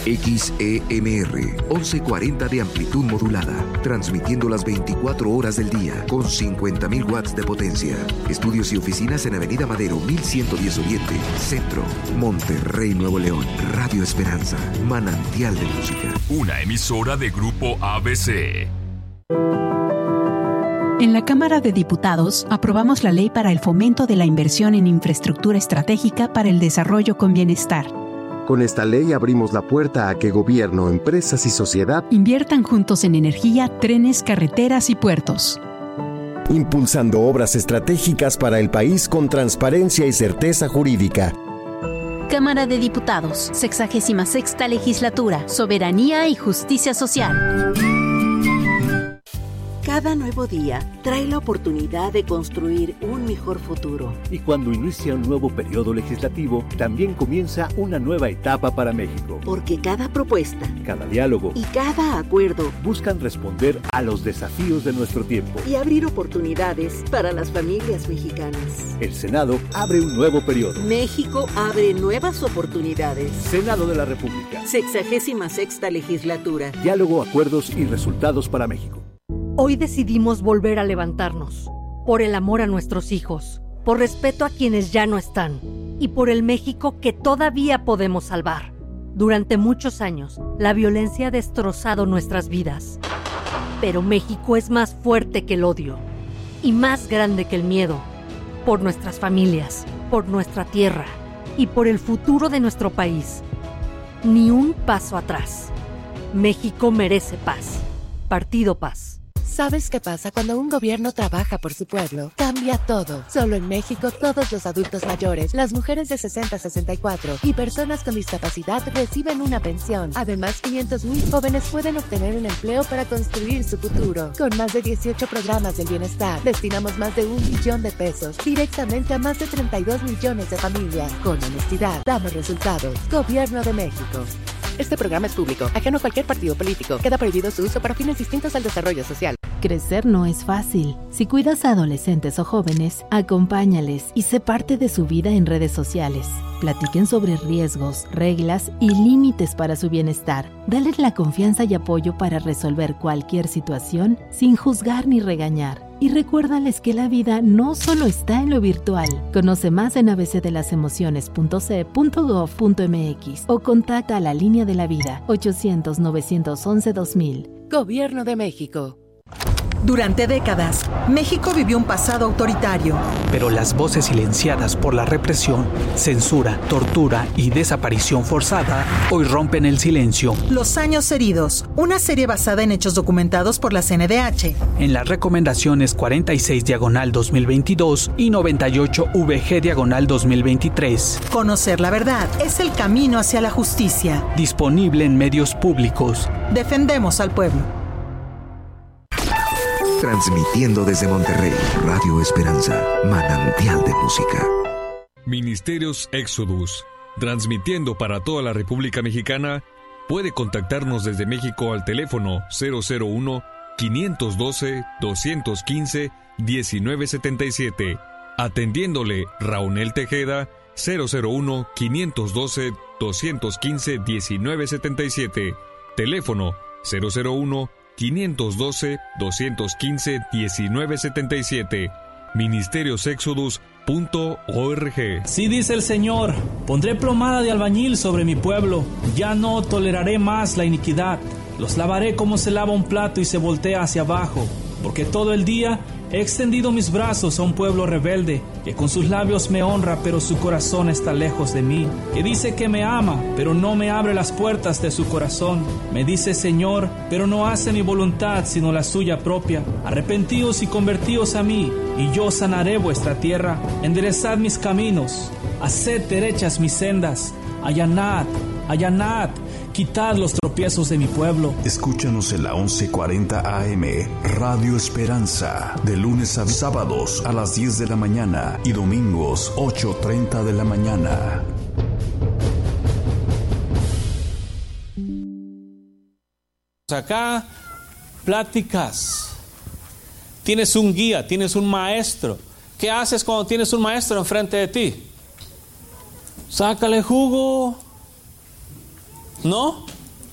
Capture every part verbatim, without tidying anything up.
X E M R, once cuarenta de amplitud modulada, transmitiendo las veinticuatro horas del día con cincuenta mil watts de potencia. Estudios y oficinas en Avenida Madero mil ciento diez Oriente, Centro, Monterrey, Nuevo León. Radio Esperanza, manantial de música. Una emisora de Grupo A B C. En la Cámara de Diputados aprobamos la ley para el fomento de la inversión en infraestructura estratégica para el desarrollo con bienestar. Con esta ley abrimos la puerta a que gobierno, empresas y sociedad inviertan juntos en energía, trenes, carreteras y puertos, impulsando obras estratégicas para el país con transparencia y certeza jurídica. Cámara de Diputados, sexagésima sexta legislatura, soberanía y justicia social. Cada nuevo día trae la oportunidad de construir un mejor futuro. Y cuando inicia un nuevo periodo legislativo, también comienza una nueva etapa para México. Porque cada propuesta, cada diálogo y cada acuerdo buscan responder a los desafíos de nuestro tiempo y abrir oportunidades para las familias mexicanas. El Senado abre un nuevo periodo. México abre nuevas oportunidades. Senado de la República. Sexagésima sexta legislatura. Diálogo, acuerdos y resultados para México. Hoy decidimos volver a levantarnos, por el amor a nuestros hijos, por respeto a quienes ya no están y por el México que todavía podemos salvar. Durante muchos años, la violencia ha destrozado nuestras vidas, pero México es más fuerte que el odio y más grande que el miedo, por nuestras familias, por nuestra tierra y por el futuro de nuestro país. Ni un paso atrás. México merece paz. Partido Paz. ¿Sabes qué pasa cuando un gobierno trabaja por su pueblo? Cambia todo. Solo en México, todos los adultos mayores, las mujeres de sesenta a sesenta y cuatro y personas con discapacidad reciben una pensión. Además, quinientos mil jóvenes pueden obtener un empleo para construir su futuro. Con más de dieciocho programas del bienestar, destinamos más de un billón de pesos directamente a más de treinta y dos millones de familias. Con honestidad, damos resultados. Gobierno de México. Este programa es público, ajeno a cualquier partido político. Queda prohibido su uso para fines distintos al desarrollo social. Crecer no es fácil. Si cuidas a adolescentes o jóvenes, acompáñales y sé parte de su vida en redes sociales. Platiquen sobre riesgos, reglas y límites para su bienestar. Dales la confianza y apoyo para resolver cualquier situación sin juzgar ni regañar. Y recuérdales que la vida no solo está en lo virtual. Conoce más en a b c de las emociones punto c e punto gov punto m x o contacta a la línea de la vida ochocientos, novecientos once, dos mil. Gobierno de México. Durante décadas, México vivió un pasado autoritario. Pero las voces silenciadas por la represión, censura, tortura y desaparición forzada hoy rompen el silencio. Los años heridos, una serie basada en hechos documentados por la C N D H. En las recomendaciones cuarenta y seis diagonal dos mil veintidós y noventa y ocho V G diagonal dos mil veintitrés. Conocer la verdad es el camino hacia la justicia. Disponible en medios públicos. Defendemos al pueblo. Transmitiendo desde Monterrey, Radio Esperanza, manantial de música. Ministerios Exodus, transmitiendo para toda la República Mexicana. Puede contactarnos desde México al teléfono cero cero uno, quinientos doce, doscientos quince, diecinueve setenta y siete. Atendiéndole Raúl Tejeda, cero cero uno, quinientos doce, doscientos quince, diecinueve setenta y siete. Teléfono cero cero uno, quinientos doce, doscientos quince, diecinueve setenta y siete. ministerios exodus punto org. Sí dice el Señor, pondré plomada de albañil sobre mi pueblo, ya no toleraré más la iniquidad, los lavaré como se lava un plato y se voltea hacia abajo, porque todo el día he extendido mis brazos a un pueblo rebelde, que con sus labios me honra, pero su corazón está lejos de mí, que dice que me ama, pero no me abre las puertas de su corazón. Me dice Señor, pero no hace mi voluntad, sino la suya propia. Arrepentíos y convertíos a mí, y yo sanaré vuestra tierra. Enderezad mis caminos, haced derechas mis sendas, allanad, allanad, quitad los tropiezos de mi pueblo. Escúchanos en la once cuarenta A M, Radio Esperanza, de lunes a sábados a las diez de la mañana y domingos ocho treinta de la mañana. Acá, pláticas. Tienes un guía, tienes un maestro. ¿Qué haces cuando tienes un maestro enfrente de ti? Sácale jugo. ¿No?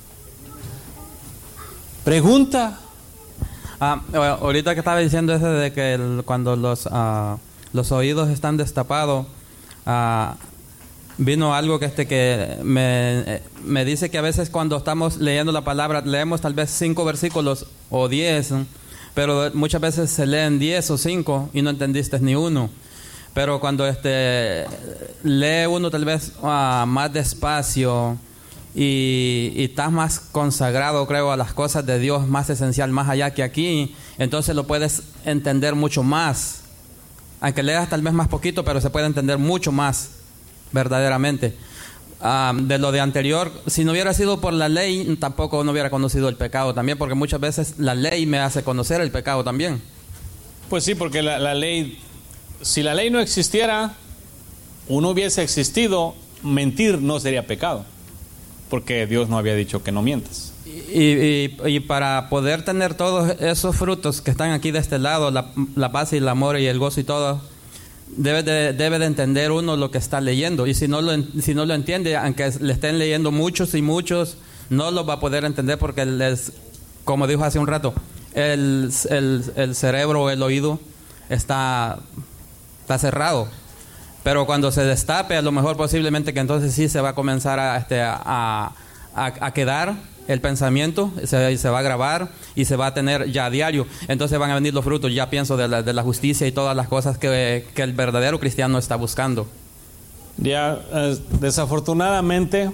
Pregunta. Ah, ahorita que estaba diciendo eso de que el, cuando los, uh, los oídos están destapados, uh, vino algo que este que me, me dice que a veces cuando estamos leyendo la palabra, leemos tal vez cinco versículos o diez, pero muchas veces se leen diez o cinco y no entendiste ni uno. Pero cuando este lee uno tal vez uh, más despacio y, y estás más consagrado, creo, a las cosas de Dios, más esencial, más allá que aquí, entonces lo puedes entender mucho más. Aunque leas tal vez más poquito, pero se puede entender mucho más verdaderamente. Uh, de lo de anterior, si no hubiera sido por la ley, tampoco no hubiera conocido el pecado también, porque muchas veces la ley me hace conocer el pecado también. Pues sí, porque la, la ley, si la ley no existiera, o no hubiese existido, mentir no sería pecado, porque Dios no había dicho que no mientas. Y, y, y para poder tener todos esos frutos que están aquí de este lado, la, la paz y el amor y el gozo y todo, debe de, debe de entender uno lo que está leyendo. Y si no lo, si no lo entiende, aunque le estén leyendo muchos y muchos, no lo va a poder entender, porque les, como dijo hace un rato, el, el, el cerebro, el oído está, está cerrado. Pero cuando se destape, a lo mejor posiblemente que entonces sí se va a comenzar a, este, a, a, a quedar el pensamiento, se, se va a grabar y se va a tener ya a diario. Entonces van a venir los frutos, ya pienso, de la, de la justicia y todas las cosas que, que el verdadero cristiano está buscando. Ya, eh, desafortunadamente,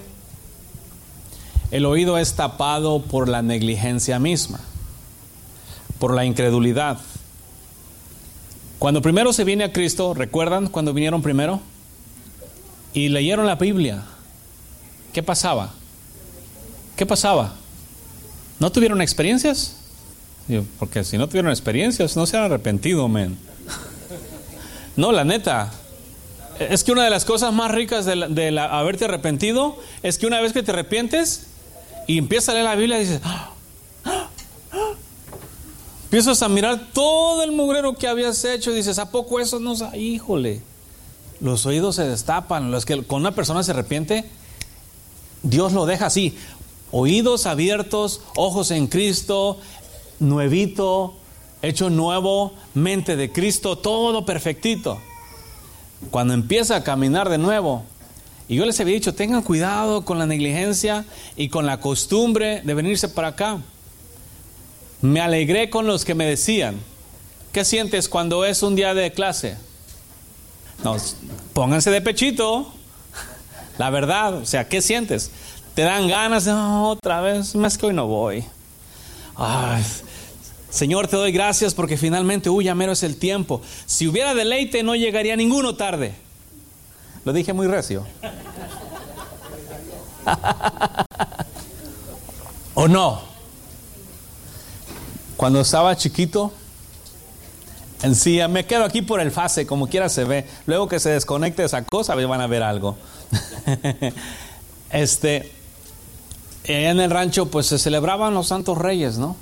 el oído es tapado por la negligencia misma, por la incredulidad. Cuando primero se viene a Cristo, ¿recuerdan cuando vinieron primero? Y leyeron la Biblia. ¿Qué pasaba? ¿Qué pasaba? ¿No tuvieron experiencias? Digo, porque si no tuvieron experiencias, no se han arrepentido, men. No, la neta. Es que una de las cosas más ricas de, la, de la, haberte arrepentido es que una vez que te arrepientes y empiezas a leer la Biblia, dices... ¡Ah! Empiezas a mirar todo el mugrero que habías hecho y dices, ¿a poco eso no? Híjole, los oídos se destapan. Los que con una persona se arrepiente, Dios lo deja así, oídos abiertos, ojos en Cristo, nuevito, hecho nuevo, mente de Cristo, todo perfectito. Cuando empieza a caminar de nuevo, y yo les había dicho, tengan cuidado con la negligencia y con la costumbre de venirse para acá. Me alegré con los que me decían, ¿qué sientes cuando es un día de clase? No, pónganse de pechito, la verdad, o sea, ¿qué sientes? ¿Te dan ganas de oh, otra vez? Más que hoy no voy. Ay, Señor, te doy gracias porque finalmente, uy, ya mero es el tiempo. Si hubiera deleite, no llegaría ninguno tarde. Lo dije muy recio. ¿O no? Cuando estaba chiquito, en sí, me quedo aquí por el fase, como quiera se ve. Luego que se desconecte esa cosa, van a ver algo. este, allá en el rancho, pues se celebraban los Santos Reyes, ¿no?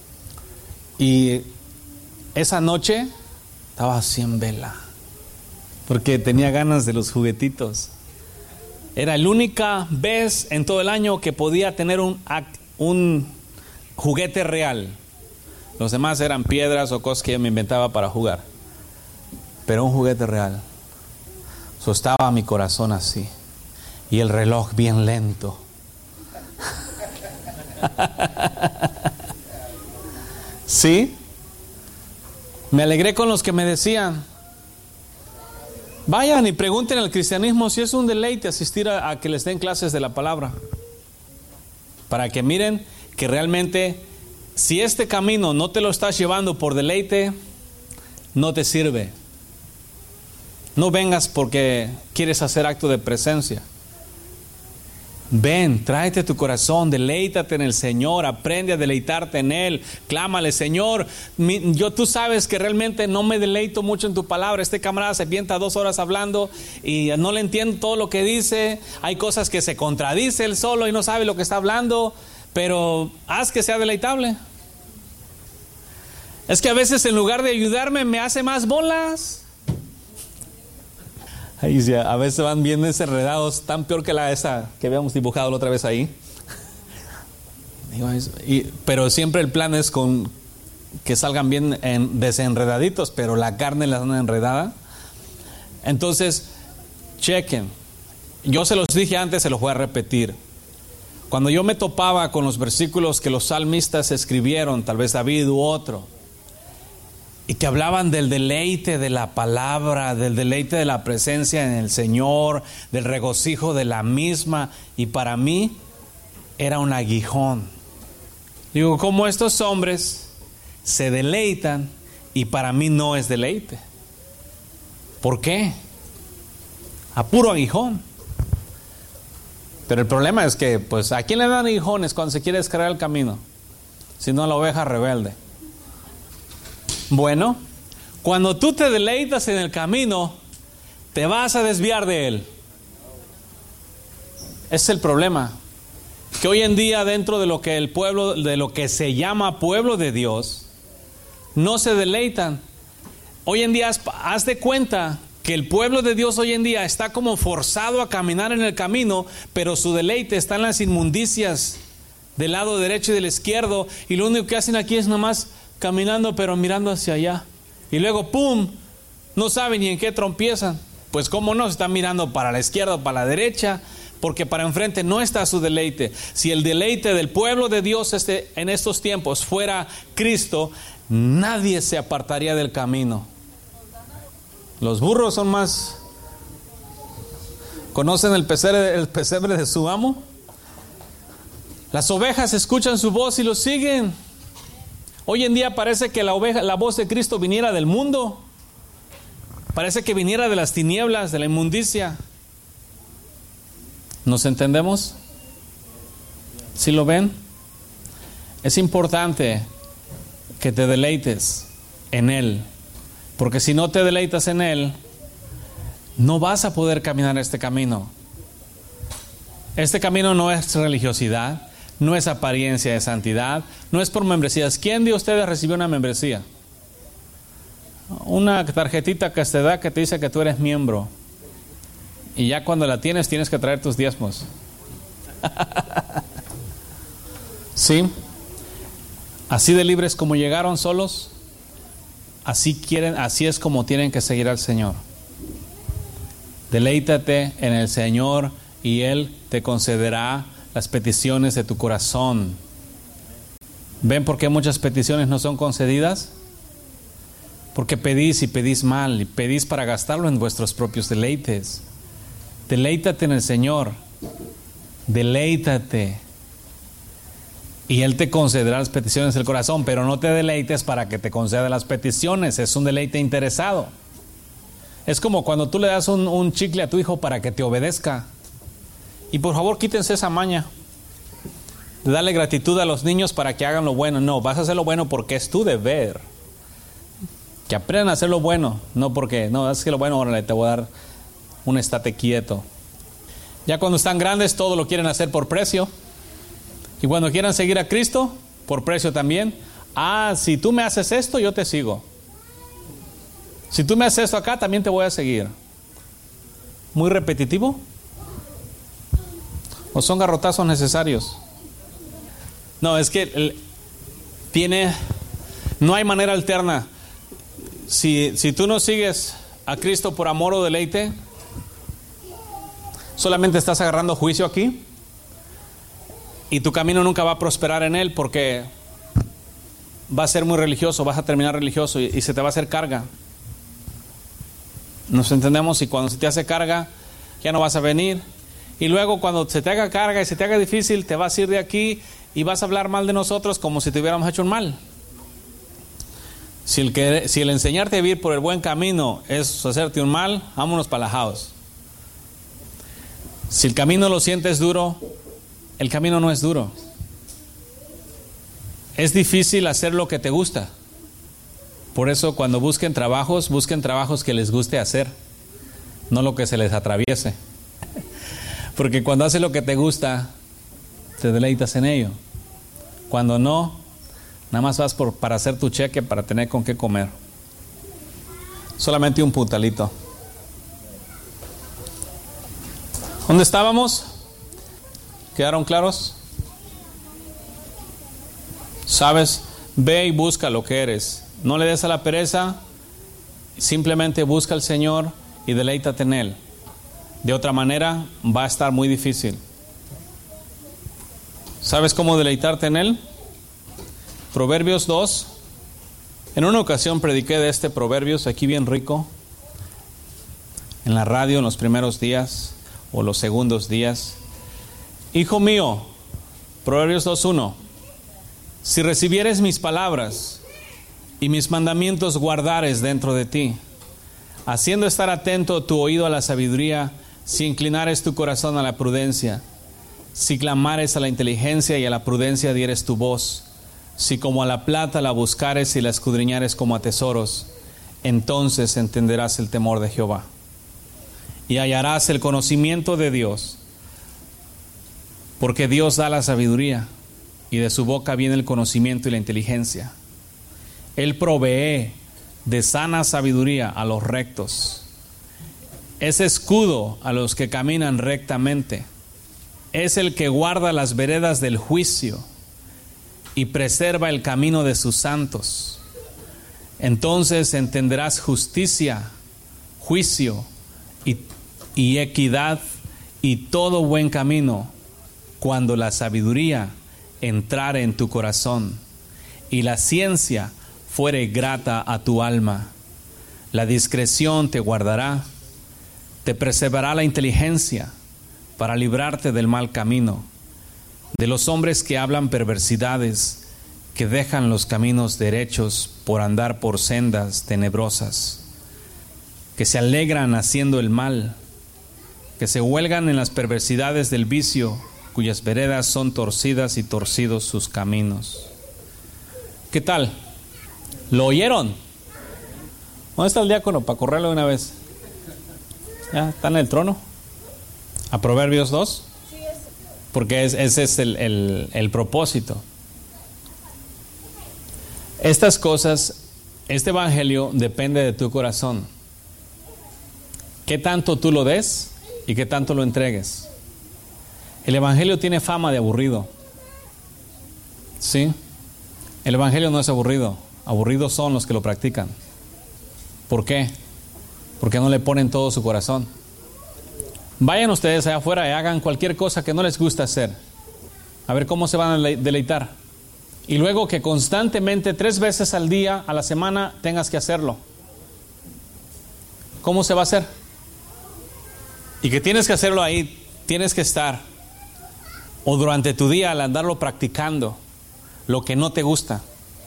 Y esa noche estaba así en vela, porque tenía ganas de los juguetitos. Era la única vez en todo el año que podía tener un, un juguete real. Los demás eran piedras o cosas que yo me inventaba para jugar. Pero un juguete real. So, estaba mi corazón así. Y el reloj bien lento. ¿Sí? Me alegré con los que me decían, vayan y pregunten al cristianismo si es un deleite asistir a, a que les den clases de la palabra. Para que miren que realmente... Si este camino no te lo estás llevando por deleite, no te sirve. No vengas porque quieres hacer acto de presencia. Ven, tráete tu corazón, deleítate en el Señor, aprende a deleitarte en Él, clámale, Señor, mi, yo tú sabes que realmente no me deleito mucho en tu palabra. Este camarada se pienta dos horas hablando y no le entiendo todo lo que dice. Hay cosas que se contradice él solo y no sabe lo que está hablando. Pero haz que sea deleitable. Es que a veces en lugar de ayudarme me hace más bolas. Ahí sí, a veces van bien desenredados, tan peor que la esa que habíamos dibujado la otra vez ahí. Y, pero siempre el plan es con que salgan bien en, desenredaditos, pero la carne la dan enredada. Entonces, chequen. Yo se los dije antes, se los voy a repetir. Cuando yo me topaba con los versículos que los salmistas escribieron, tal vez David u otro, y que hablaban del deleite de la palabra, del deleite de la presencia en el Señor, del regocijo de la misma, y para mí era un aguijón. Digo, ¿cómo estos hombres se deleitan y para mí no es deleite? ¿Por qué? A puro aguijón. Pero el problema es que, pues, ¿a quién le dan aguijones cuando se quiere descargar el camino? Si no a la oveja rebelde. Bueno, cuando tú te deleitas en el camino, te vas a desviar de él. Ese es el problema. Que hoy en día, dentro de lo que el pueblo, de lo que se llama pueblo de Dios, no se deleitan. Hoy en día, haz, haz de cuenta que el pueblo de Dios hoy en día está como forzado a caminar en el camino, pero su deleite está en las inmundicias del lado derecho y del izquierdo, y lo único que hacen aquí es nomás caminando, pero mirando hacia allá. Y luego, ¡pum!, no saben ni en qué tropiezan. Pues cómo no, están mirando para la izquierda o para la derecha, porque para enfrente no está su deleite. Si el deleite del pueblo de Dios este, en estos tiempos fuera Cristo, nadie se apartaría del camino. Los burros son más... ¿Conocen el pesebre, el pesebre de su amo? Las ovejas escuchan su voz y lo siguen. Hoy en día parece que la oveja, la voz de Cristo viniera del mundo. Parece que viniera de las tinieblas, de la inmundicia. ¿Nos entendemos? ¿Sí lo ven? Es importante que te deleites en Él, porque si no te deleitas en Él, no vas a poder caminar este camino. Este camino no es religiosidad, no es apariencia de santidad, no es por membresías. ¿Quién de ustedes recibió una membresía? Una tarjetita que te da que te dice que tú eres miembro. Y ya cuando la tienes, tienes que traer tus diezmos. ¿Sí? Así de libres como llegaron solos, así quieren, así es como tienen que seguir al Señor. Deleítate en el Señor y Él te concederá las peticiones de tu corazón. ¿Ven por qué muchas peticiones no son concedidas? Porque pedís y pedís mal, y pedís para gastarlo en vuestros propios deleites. Deleítate en el Señor, deleítate, y Él te concederá las peticiones del corazón. Pero no te deleites para que te conceda las peticiones, es un deleite interesado. Es como cuando tú le das un, un chicle a tu hijo para que te obedezca. Y por favor, quítense esa maña de darle gratitud a los niños para que hagan lo bueno. No, vas a hacer lo bueno porque es tu deber. Que aprendan a hacer lo bueno, no porque, no, es que lo bueno, órale, te voy a dar un estate quieto. Ya cuando están grandes, todo lo quieren hacer por precio. Y cuando quieran seguir a Cristo, por precio también. Ah, si tú me haces esto, yo te sigo. Si tú me haces esto acá, también te voy a seguir. ¿Muy repetitivo? ¿O son garrotazos necesarios? No, es que el, tiene, no hay manera alterna. Si, si tú no sigues a Cristo por amor o deleite, solamente estás agarrando juicio aquí, y tu camino nunca va a prosperar en Él, porque va a ser muy religioso, vas a terminar religioso y, y se te va a hacer carga. ¿Nos entendemos? Y cuando se te hace carga, ya no vas a venir. Y luego cuando se te haga carga y se te haga difícil, te vas a ir de aquí y vas a hablar mal de nosotros como si te hubiéramos hecho un mal. Si el, que, si el enseñarte a vivir por el buen camino es hacerte un mal, vámonos para la house. Si el camino lo sientes duro, el camino no es duro. Es difícil hacer lo que te gusta. Por eso cuando busquen trabajos, busquen trabajos que les guste hacer, no lo que se les atraviese. Porque cuando haces lo que te gusta, te deleitas en ello. Cuando no, nada más vas por, para hacer tu cheque, para tener con qué comer. Solamente un puntalito. ¿Dónde estábamos? ¿Quedaron claros? ¿Sabes? Ve y busca lo que eres. No le des a la pereza, simplemente busca al Señor y deleítate en Él. De otra manera va a estar muy difícil. ¿Sabes cómo deleitarte en Él? Proverbios dos. En una ocasión prediqué de este Proverbios aquí bien rico, en la radio en los primeros días o los segundos días. Hijo mío, Proverbios dos uno. Si recibieres mis palabras y mis mandamientos guardares dentro de ti, haciendo estar atento tu oído a la sabiduría, si inclinares tu corazón a la prudencia, si clamares a la inteligencia y a la prudencia dieres tu voz, si como a la plata la buscares y la escudriñares como a tesoros, entonces entenderás el temor de Jehová y hallarás el conocimiento de Dios, porque Dios da la sabiduría y de su boca viene el conocimiento y la inteligencia. Él provee de sana sabiduría a los rectos, es escudo a los que caminan rectamente, es el que guarda las veredas del juicio y preserva el camino de sus santos. Entonces entenderás justicia, juicio y, y equidad y todo buen camino, cuando la sabiduría entrare en tu corazón y la ciencia fuere grata a tu alma. La discreción te guardará, te preservará la inteligencia para librarte del mal camino, de los hombres que hablan perversidades, que dejan los caminos derechos por andar por sendas tenebrosas, que se alegran haciendo el mal, que se huelgan en las perversidades del vicio, cuyas veredas son torcidas y torcidos sus caminos. ¿Qué tal? ¿Lo oyeron? ¿Dónde está el diácono para correrlo de una vez? ¿Ya está en el trono? ¿A Proverbios dos? Porque es, ese es el, el, el propósito. Estas cosas, este evangelio depende de tu corazón. ¿Qué tanto tú lo des y qué tanto lo entregues? El evangelio tiene fama de aburrido. ¿Sí? El evangelio no es aburrido. Aburridos son los que lo practican. ¿Por qué? Porque no le ponen todo su corazón. Vayan ustedes allá afuera y hagan cualquier cosa que no les gusta hacer. A ver cómo se van a deleitar. Y luego que constantemente, tres veces al día, a la semana, tengas que hacerlo. ¿Cómo se va a hacer? Y que tienes que hacerlo ahí, tienes que estar. O durante tu día al andarlo practicando, lo que no te gusta.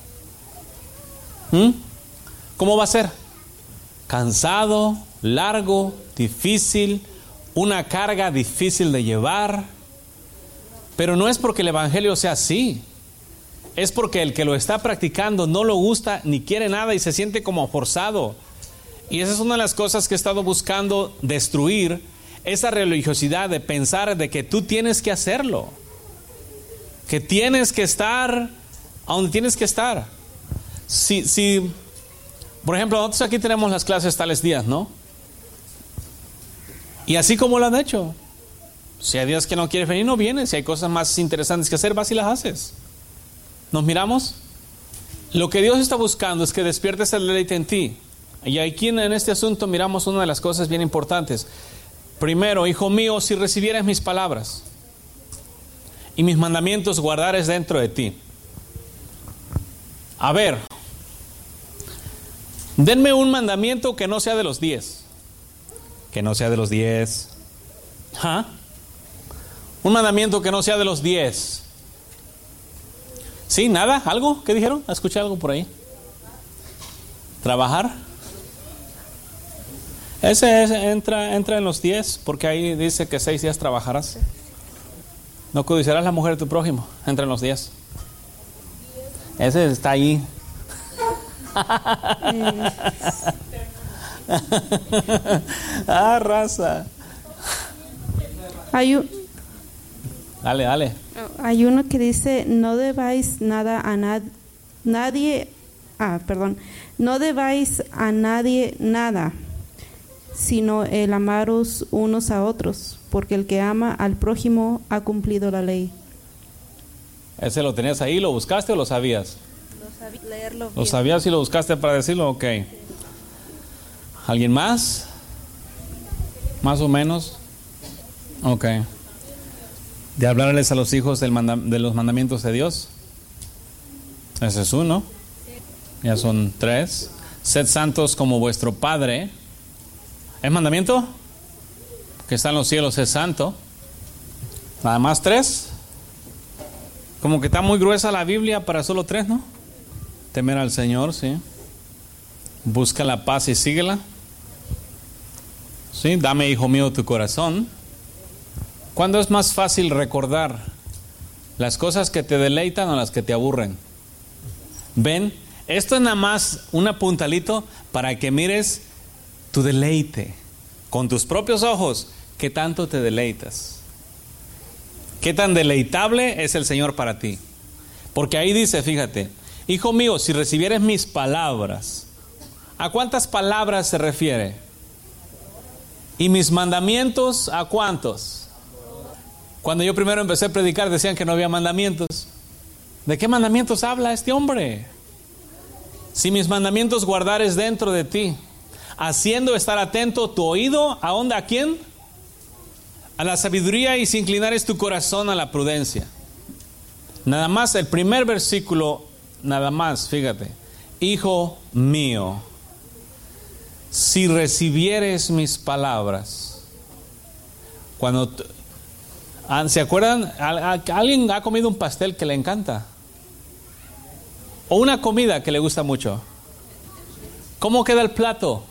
¿Mm? ¿Cómo va a ser? Cansado, largo, difícil, una carga difícil de llevar. Pero no es porque el evangelio sea así, es porque el que lo está practicando no lo gusta ni quiere nada y se siente como forzado. Y esa es una de las cosas que he estado buscando destruir, esa religiosidad de pensar de que tú tienes que hacerlo, que tienes que estar a donde tienes que estar. Si, si por ejemplo, nosotros aquí tenemos las clases tales días, ¿no? Y así como lo han hecho. Si hay días que no quieres venir, no vienes. Si hay cosas más interesantes que hacer, vas y las haces. ¿Nos miramos? Lo que Dios está buscando es que despiertes el deleite en ti. Y aquí en este asunto miramos una de las cosas bien importantes. Primero, hijo mío, si recibieras mis palabras y mis mandamientos guardares dentro de ti. A ver, denme un mandamiento que no sea de los diez. Que no sea de los diez. ¿Ah? Un mandamiento que no sea de los diez. ¿Sí? ¿Nada? ¿Algo? ¿Qué dijeron? ¿Escuché algo por ahí? ¿Trabajar? Ese, ese entra, entra en los diez, porque ahí dice que seis días trabajarás. No codiciarás la mujer de tu prójimo. Entra en los diez. Ese está ahí. Ah, raza. Hay un, dale, dale. Hay uno que dice: no debáis nada a nad, nadie. Ah, perdón. No debáis a nadie nada, sino el amaros unos a otros, porque el que ama al prójimo ha cumplido la ley. ¿Ese lo tenías ahí? ¿Lo buscaste o lo sabías? Lo sabía, leerlo bien. ¿Lo sabías y lo buscaste para decirlo? Ok. ¿Alguien más? ¿Más o menos? Ok. ¿De hablarles a los hijos del manda- de los mandamientos de Dios? Ese es uno. Ya son tres. Sed santos como vuestro Padre. ¿Es mandamiento? Que está en los cielos es santo. Nada más tres. Como que está muy gruesa la Biblia para solo tres, ¿no? Temer al Señor, sí. Busca la paz y síguela. Sí, dame, hijo mío, tu corazón. ¿Cuándo es más fácil recordar? ¿Las cosas que te deleitan o las que te aburren? ¿Ven? Esto es nada más un apuntalito para que mires tu deleite. Con tus propios ojos, ¿qué tanto te deleitas? ¿Qué tan deleitable es el Señor para ti? Porque ahí dice, fíjate, hijo mío, si recibieres mis palabras, ¿a cuántas palabras se refiere? ¿Y mis mandamientos a cuántos? Cuando yo primero empecé a predicar decían que no había mandamientos. ¿De qué mandamientos habla este hombre? Si mis mandamientos guardares dentro de ti, haciendo estar atento tu oído, ¿a dónde? ¿A quién? A la sabiduría, y si inclinares tu corazón a la prudencia. Nada más el primer versículo, nada más, fíjate. Hijo mío, si recibieres mis palabras. Cuando t- ¿se acuerdan? ¿Alguien ha comido un pastel que le encanta? ¿O una comida que le gusta mucho? ¿Cómo queda el plato?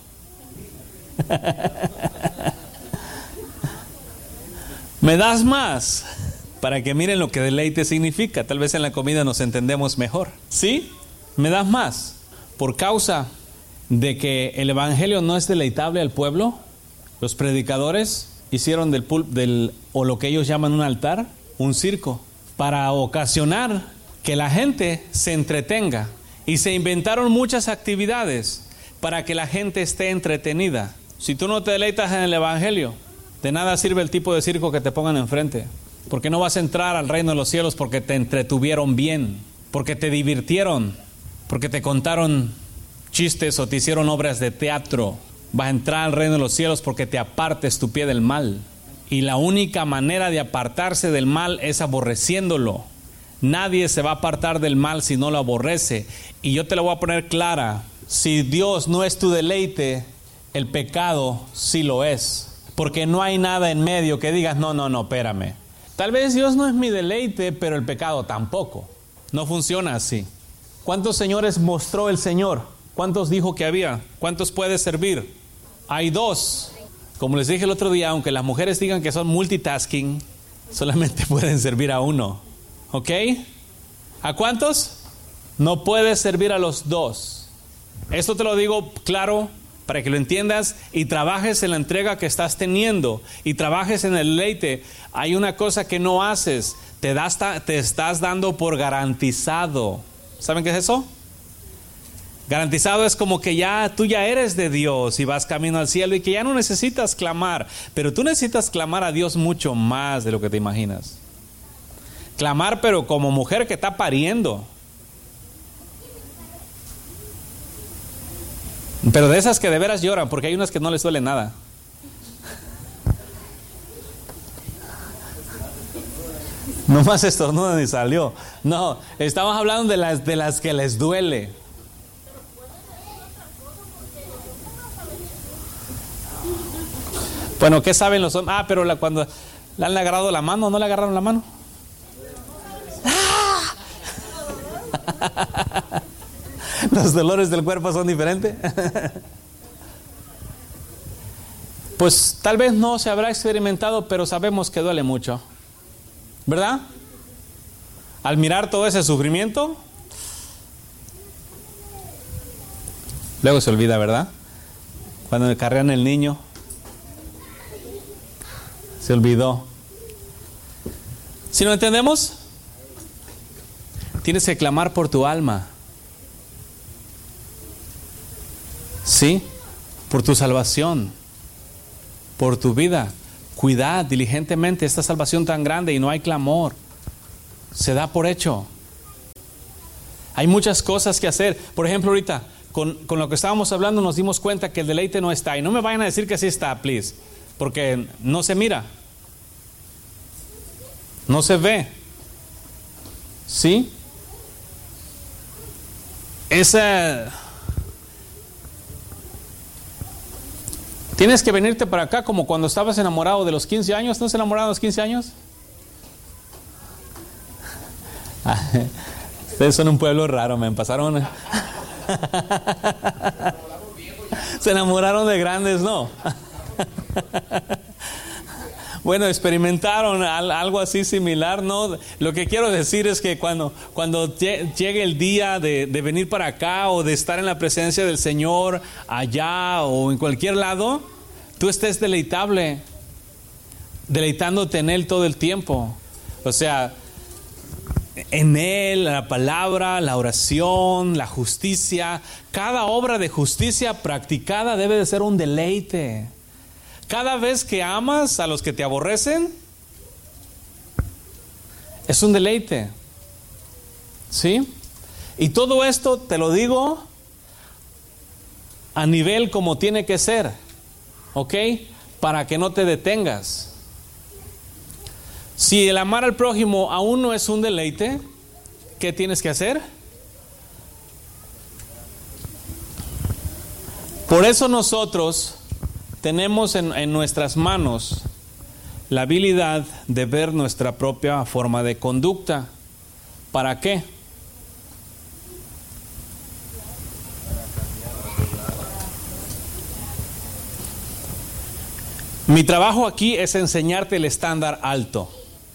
¿Me das más? Para que miren lo que deleite significa. Tal vez en la comida nos entendemos mejor. ¿Sí? ¿Me das más? Por causa de que el evangelio no es deleitable al pueblo, los predicadores hicieron del, pul- del o lo que ellos llaman un altar, un circo, para ocasionar que la gente se entretenga, y se inventaron muchas actividades para que la gente esté entretenida. Si tú no te deleitas en el evangelio, de nada sirve el tipo de circo que te pongan enfrente, porque no vas a entrar al reino de los cielos porque te entretuvieron bien, porque te divirtieron, porque te contaron chistes o te hicieron obras de teatro. Vas a entrar al reino de los cielos porque te apartes tu pie del mal. Y la única manera de apartarse del mal es aborreciéndolo. Nadie se va a apartar del mal si no lo aborrece. Y yo te lo voy a poner clara. Si Dios no es tu deleite, el pecado sí lo es. Porque no hay nada en medio que digas, no, no, no, espérame. Tal vez Dios no es mi deleite, pero el pecado tampoco. No funciona así. ¿Cuántos señores mostró el Señor? ¿Cuántos dijo que había? ¿Cuántos puede servir? Hay dos. Como les dije el otro día, aunque las mujeres digan que son multitasking, solamente pueden servir a uno. ¿Ok? ¿A cuántos? No puedes servir a los dos. Esto te lo digo claro para que lo entiendas y trabajes en la entrega que estás teniendo y trabajes en el deleite. Hay una cosa que no haces, te, das, te estás dando por garantizado. ¿Saben qué es eso? Garantizado es como que ya tú ya eres de Dios y vas camino al cielo y que ya no necesitas clamar, pero tú necesitas clamar a Dios mucho más de lo que te imaginas. Clamar, pero como mujer que está pariendo. Pero de esas que de veras lloran, porque hay unas que no les duele nada. No más estornudan y salió. No, estamos hablando de las, de las que les duele. Bueno, ¿qué saben los hombres? Ah, pero la, cuando le han agarrado la mano, ¿no le agarraron la mano? ¡Ah! ¿Los dolores del cuerpo son diferentes? Pues tal vez no se habrá experimentado, pero sabemos que duele mucho, ¿verdad? Al mirar todo ese sufrimiento, luego se olvida, ¿verdad? Cuando me carrean el niño, se olvidó. Si no entendemos, tienes que clamar por tu alma. Sí, por tu salvación, por tu vida, cuidad diligentemente esta salvación tan grande y no hay clamor. Se da por hecho. Hay muchas cosas que hacer. Por ejemplo, ahorita, con, con lo que estábamos hablando, nos dimos cuenta que el deleite no está. Y no me vayan a decir que sí está, please. Porque no se mira. No se ve. ¿Sí? Esa... Tienes que venirte para acá como cuando estabas enamorado de los quince años. ¿No has enamorado de los quince años? Ustedes son un pueblo raro, me pasaron. Se enamoraron de grandes, ¿no? Bueno, experimentaron algo así similar, ¿no? Lo que quiero decir es que cuando, cuando llegue el día de, de venir para acá o de estar en la presencia del Señor allá o en cualquier lado, tú estés deleitable, deleitándote en Él todo el tiempo. O sea, en Él, la palabra, la oración, la justicia. Cada obra de justicia practicada debe de ser un deleite. Cada vez que amas a los que te aborrecen, es un deleite. ¿Sí? Y todo esto te lo digo a nivel como tiene que ser. ¿Ok? Para que no te detengas. Si el amar al prójimo aún no es un deleite, ¿qué tienes que hacer? Por eso nosotros tenemos en, en nuestras manos la habilidad de ver nuestra propia forma de conducta. ¿Para qué? Mi trabajo aquí es enseñarte el estándar alto.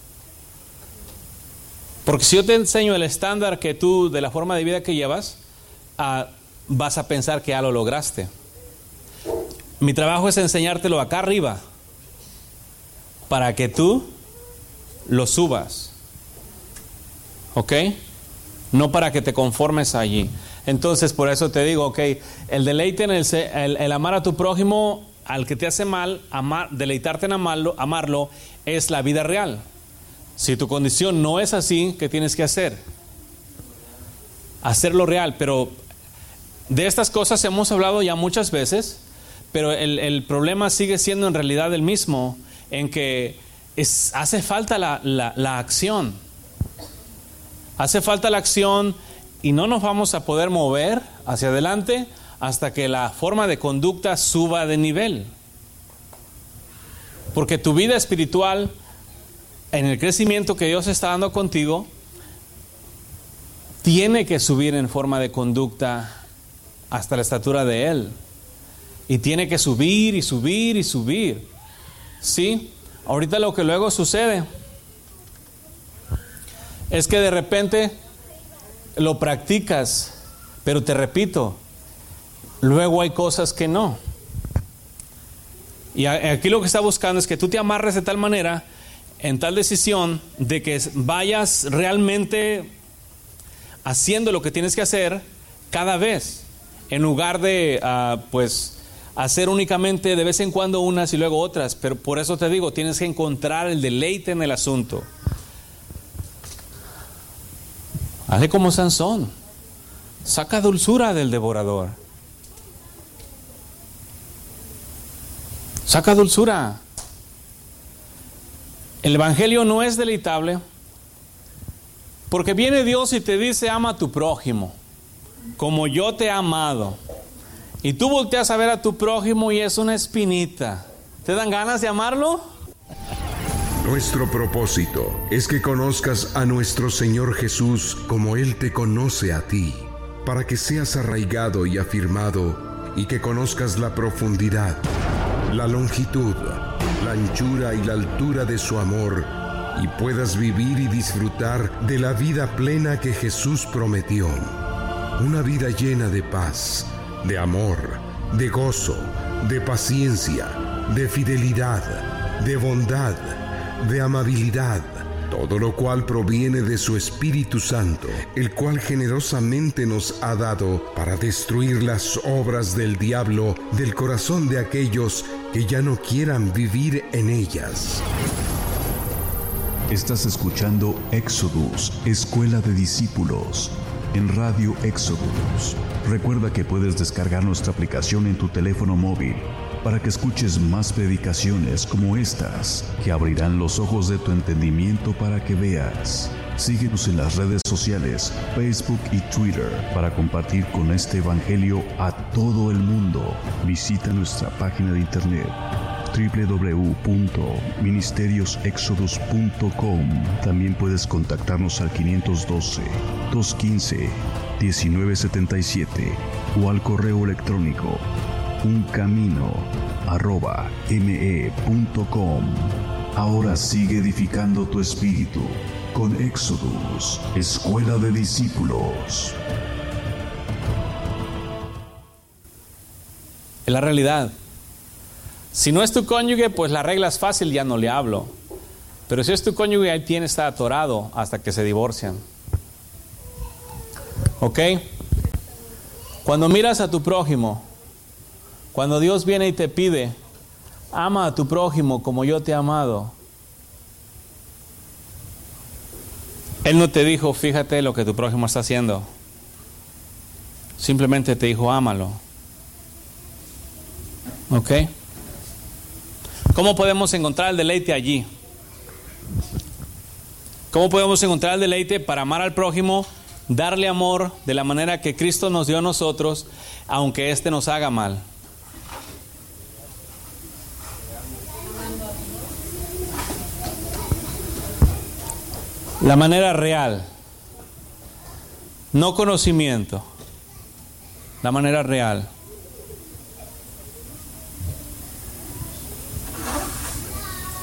Porque si yo te enseño el estándar que tú, de la forma de vida que llevas, uh, vas a pensar que ya lo lograste. Mi trabajo es enseñártelo acá arriba, para que tú lo subas. ¿Ok? No para que te conformes allí. Entonces, por eso te digo, ok, el deleite en el, el, el amar a tu prójimo, al que te hace mal, amar, deleitarte en amarlo, amarlo, es la vida real. Si tu condición no es así, ¿qué tienes que hacer? Hacerlo real. Pero de estas cosas hemos hablado ya muchas veces, pero el, el problema sigue siendo en realidad el mismo, en que es, hace falta la, la, la acción. Hace falta la acción y no nos vamos a poder mover hacia adelante hasta que la forma de conducta suba de nivel. Porque tu vida espiritual, en el crecimiento que Dios está dando contigo, tiene que subir en forma de conducta hasta la estatura de Él. Y tiene que subir y subir y subir. ¿Sí? Ahorita lo que luego sucede es que de repente lo practicas, pero te repito, luego hay cosas que no. Y aquí lo que está buscando es que tú te amarres de tal manera, en tal decisión, de que vayas realmente haciendo lo que tienes que hacer cada vez, en lugar de uh, pues hacer únicamente de vez en cuando unas y luego otras. Pero por eso te digo, tienes que encontrar el deleite en el asunto. Hazle como Sansón, saca dulzura del devorador. Saca dulzura. El evangelio no es deleitable porque viene Dios y te dice: ama a tu prójimo como yo te he amado. Y tú volteas a ver a tu prójimo y es una espinita. ¿Te dan ganas de amarlo? Nuestro propósito es que conozcas a nuestro Señor Jesús como Él te conoce a ti, para que seas arraigado y afirmado y que conozcas la profundidad, la longitud, la anchura y la altura de su amor y puedas vivir y disfrutar de la vida plena que Jesús prometió. Una vida llena de paz, de amor, de gozo, de paciencia, de fidelidad, de bondad, de amabilidad, todo lo cual proviene de su Espíritu Santo, el cual generosamente nos ha dado para destruir las obras del diablo del corazón de aquellos que ya no quieran vivir en ellas. Estás escuchando Éxodus, Escuela de Discípulos, en Radio Éxodus. Recuerda que puedes descargar nuestra aplicación en tu teléfono móvil para que escuches más predicaciones como estas, que abrirán los ojos de tu entendimiento para que veas. Síguenos en las redes sociales, Facebook y Twitter, para compartir con este evangelio a todo el mundo. Visita nuestra página de internet doble u doble u doble u punto ministerios exodus punto com. También puedes contactarnos al quinientos doce, doscientos quince, diecinueve setenta y siete o al correo electrónico uncamino arroba me punto com. Ahora sigue edificando tu espíritu con Éxodus, Escuela de Discípulos. Es la realidad. Si no es tu cónyuge, pues la regla es fácil, ya no le hablo. Pero si es tu cónyuge, ahí tiene está atorado hasta que se divorcian. ¿Ok? Cuando miras a tu prójimo, cuando Dios viene y te pide, ama a tu prójimo como yo te he amado. Él no te dijo, fíjate lo que tu prójimo está haciendo. Simplemente te dijo, ámalo. ¿Ok? ¿Cómo podemos encontrar el deleite allí? ¿Cómo podemos encontrar el deleite para amar al prójimo, darle amor de la manera que Cristo nos dio a nosotros, aunque éste nos haga mal? La manera real, no conocimiento, la manera real.